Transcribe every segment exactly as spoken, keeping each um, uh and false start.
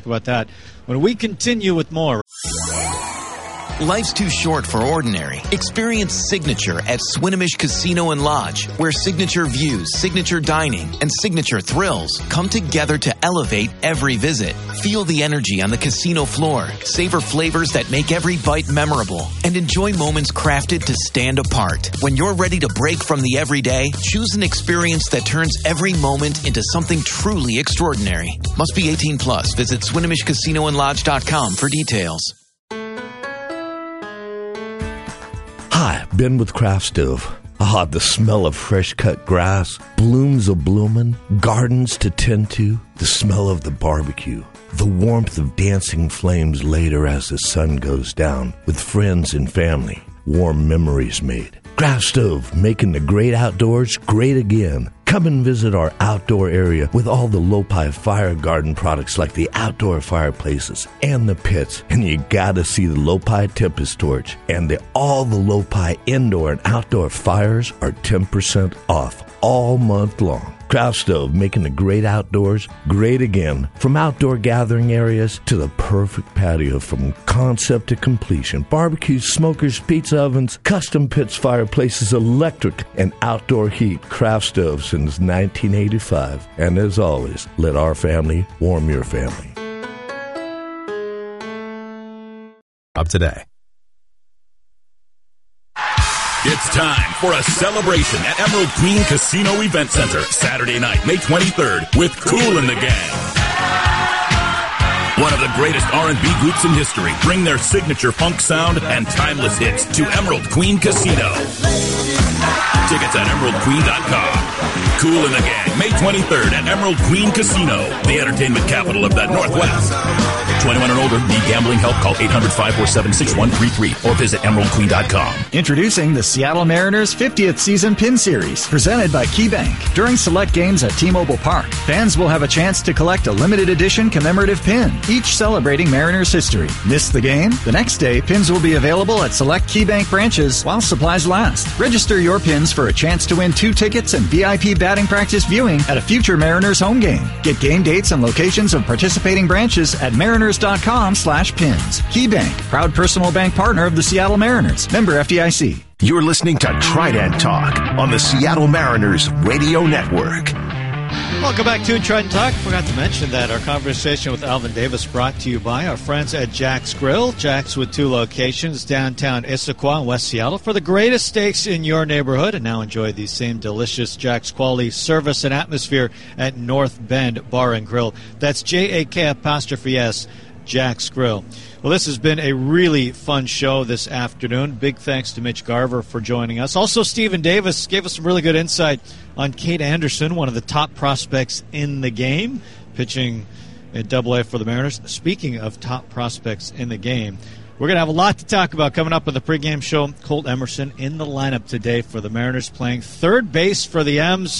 talk about that when we continue with more. Life's too short for ordinary. Experience Signature at Swinomish Casino and Lodge, where signature views, signature dining, and signature thrills come together to elevate every visit. Feel the energy on the casino floor, savor flavors that make every bite memorable, and enjoy moments crafted to stand apart. When you're ready to break from the everyday, choose an experience that turns every moment into something truly extraordinary. Must be eighteen plus. Visit Swinomish Casino and Lodge dot com for details. Hi, Ben with Craft Stove. Ah, the smell of fresh-cut grass, blooms a-bloomin', gardens to tend to, the smell of the barbecue, the warmth of dancing flames later as the sun goes down, with friends and family, warm memories made. Craft Stove, making the great outdoors great again. Come and visit our outdoor area with all the Lopi Fire Garden products like the outdoor fireplaces and the pits. And you gotta see the Lopi Tempest Torch. And the, all the Lopi indoor and outdoor fires are ten percent off all month long. Craft Stove, making the great outdoors great again. From outdoor gathering areas to the perfect patio, from concept to completion. Barbecues, smokers, pizza ovens, custom pits, fireplaces, electric and outdoor heat. Craft Stove since nineteen eighty-five. And as always, let our family warm your family. Up today. It's time for a celebration at Emerald Queen Casino Event Center, Saturday night, May twenty-third, with Kool and the Gang. One of the greatest R and B groups in history bring their signature funk sound and timeless hits to Emerald Queen Casino. Tickets at emerald queen dot com. Kool and the Gang, May twenty-third at Emerald Queen Casino, the entertainment capital of the Northwest. twenty-one and older, need gambling help, call eight hundred, five four seven, six one three three or visit emerald queen dot com. Introducing the Seattle Mariners fiftieth Season Pin Series, presented by KeyBank. During select games at T-Mobile Park, fans will have a chance to collect a limited edition commemorative pin, each celebrating Mariners history. Miss the game? The next day, pins will be available at select KeyBank branches while supplies last. Register your pins for a chance to win two tickets and V I P batting practice viewing at a future Mariners home game. Get game dates and locations of participating branches at mariners.com slash pins. KeyBank, proud personal bank partner of the Seattle Mariners. Member F D I C. You're listening to Trident Talk on the Seattle Mariners Radio Network. Welcome back to Trident Talk. Forgot to mention that our conversation with Alvin Davis brought to you by our friends at Jack's Grill. Jack's with two locations, downtown Issaquah and West Seattle, for the greatest steaks in your neighborhood. And now enjoy the same delicious Jack's quality service and atmosphere at North Bend Bar and Grill. That's J A K apostrophe S, Jack's Grill. Well, this has been a really fun show this afternoon. Big thanks to Mitch Garver for joining us. Also, Stephen Davis gave us some really good insight on Kate Anderson, one of the top prospects in the game, pitching at Double A for the Mariners. Speaking of top prospects in the game, we're going to have a lot to talk about coming up on the pregame show. Colt Emerson in the lineup today for the Mariners, playing third base for the M's.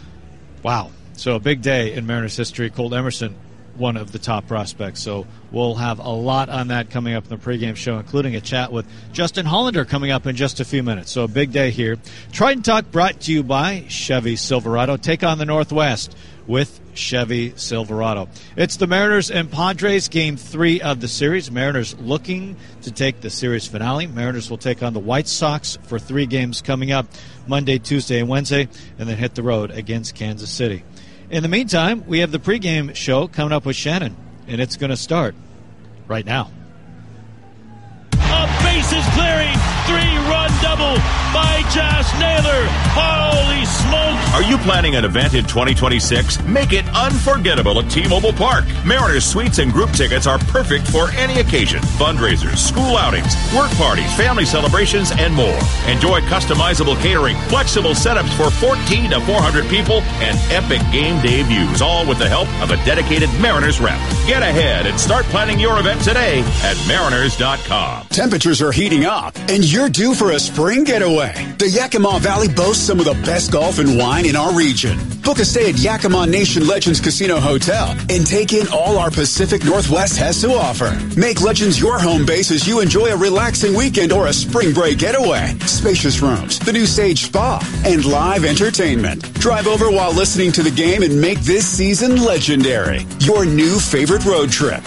Wow. So a big day in Mariners history. Colt Emerson, one of the top prospects. So we'll have a lot on that coming up in the pregame show, including a chat with Justin Hollander coming up in just a few minutes. So a big day here. Trident Talk brought to you by Chevy Silverado. Take on the Northwest with Chevy Silverado. It's the Mariners and Padres, game three of the series. Mariners looking to take the series finale. Mariners will take on the White Sox for three games coming up Monday, Tuesday, and Wednesday, and then hit the road against Kansas City. In the meantime, we have the pregame show coming up with Shannon, and it's going to start right now. A bases clearing, three-run double by Josh Naylor. Holy smokes! Are you planning an event in twenty twenty-six? Make it unforgettable at T-Mobile Park. Mariners suites and group tickets are perfect for any occasion. Fundraisers, school outings, work parties, family celebrations, and more. Enjoy customizable catering, flexible setups for fourteen to four hundred people, and epic game day views, all with the help of a dedicated Mariners rep. Get ahead and start planning your event today at mariners dot com. Temperatures are heating up, and you're due for a spring getaway. The Yakima Valley boasts some of the best golf and wine in our region. Book a stay at Yakima Nation Legends Casino Hotel and take in all our Pacific Northwest has to offer. Make Legends your home base as you enjoy a relaxing weekend or a spring break getaway. Spacious rooms, the new Sage Spa, and live entertainment. Drive over while listening to the game and make this season legendary. Your new favorite road trip.